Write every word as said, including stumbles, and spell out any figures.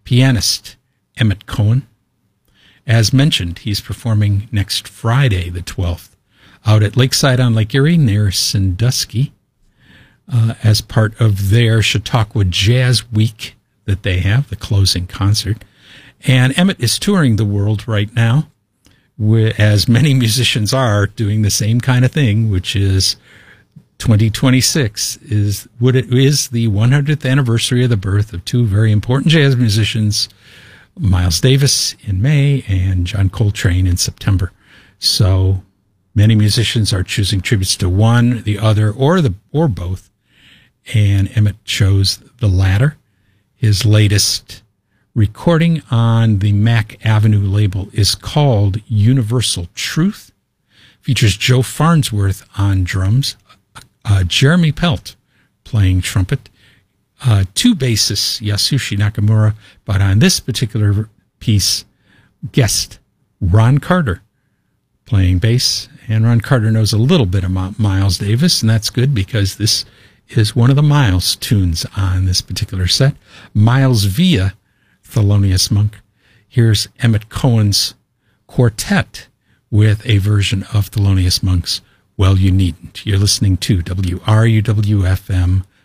pianist Emmett Cohen. As mentioned, he's performing next Friday, the twelfth, out at Lakeside on Lake Erie near Sandusky uh, as part of their Chautauqua Jazz Week that they have, the closing concert. And Emmett is touring the world right now, as many musicians are, doing the same kind of thing, which is twenty twenty-six is what it is the one hundredth anniversary of the birth of two very important jazz musicians, Miles Davis in May and John Coltrane in September. So many musicians are choosing tributes to one, the other, or the or both. And Emmett chose the latter. His latest recording on the Mac Avenue label is called Universal Truth. Features Joe Farnsworth on drums, uh, Jeremy Pelt playing trumpet, uh, two bassists, Yasushi Nakamura, but on this particular piece, guest Ron Carter playing bass. And Ron Carter knows a little bit about Miles Davis, and that's good because this is one of the Miles tunes on this particular set. Miles via Thelonious Monk. Here's Emmett Cohen's quartet with a version of Thelonious Monk's Well You Needn't. You're listening to W R U W F M